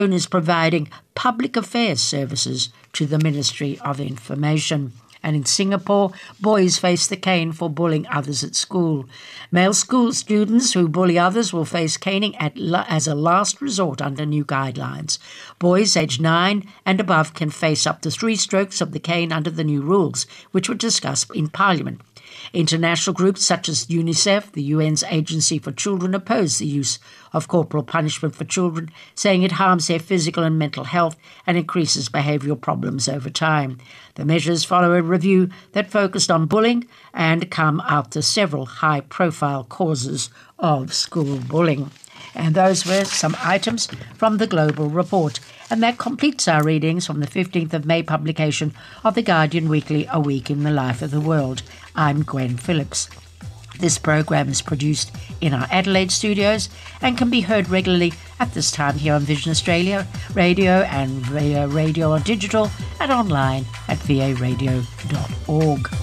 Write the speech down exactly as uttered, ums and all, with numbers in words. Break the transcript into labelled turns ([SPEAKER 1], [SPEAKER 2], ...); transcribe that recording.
[SPEAKER 1] is providing public affairs services to the Ministry of Information. And in Singapore, boys face the cane for bullying others at school. Male school students who bully others will face caning at la- as a last resort under new guidelines. Boys aged nine and above can face up to three strokes of the cane under the new rules, which were discussed in Parliament. International groups such as UNICEF, the U N's Agency for Children, oppose the use of corporal punishment for children, saying it harms their physical and mental health and increases behavioural problems over time. The measures follow a review that focused on bullying and come after several high-profile causes of school bullying. And those were some items from the Global Report. And that completes our readings from the fifteenth of May publication of The Guardian Weekly, A Week in the Life of the World. I'm Gwen Phillips. This program is produced in our Adelaide studios and can be heard regularly at this time here on Vision Australia Radio and Radio on Digital and online at v a radio dot org.